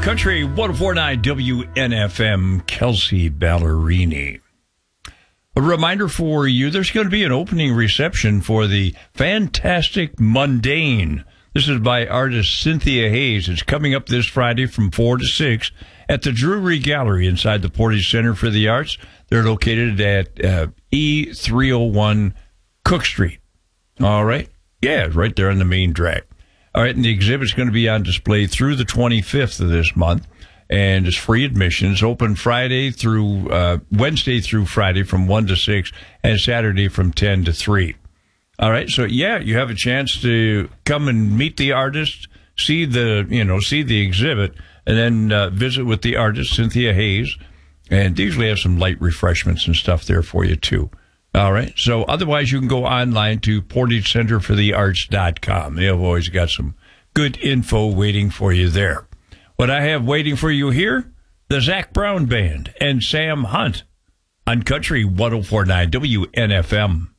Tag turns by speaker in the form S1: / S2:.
S1: Country 104.9 WNFM, Kelsey Ballerini. A reminder for you, there's going to be an opening reception for the Fantastic Mundane. This is by artist Cynthia Hayes. It's coming up this Friday from 4 to 6 at the Drury Gallery inside the Portage Center for the Arts. They're located at E301 Cook Street. All right? Yeah, right there on the main drag. All right, and the exhibit's going to be on display through the 25th of this month, and it's free admission. It's open Wednesday through Friday from 1 to 6, and Saturday from 10 to 3. All right, so yeah, you have a chance to come and meet the artist, see the exhibit, and then visit with the artist, Cynthia Hayes, and they usually have some light refreshments and stuff there for you, too. All right. So otherwise, you can go online to PortageCenterForTheArts.com. They've always got some good info waiting for you there. What I have waiting for you here, the Zac Brown Band and Sam Hunt on Country 104.9 WNFM.